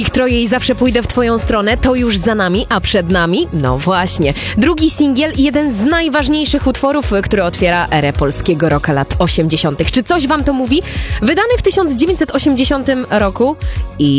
Ich troje i zawsze pójdę w twoją stronę to już za nami, a przed nami? No właśnie. Drugi singiel i jeden z najważniejszych utworów, który otwiera erę polskiego rocka lat 80. Czy coś wam to mówi? Wydany w 1980 roku i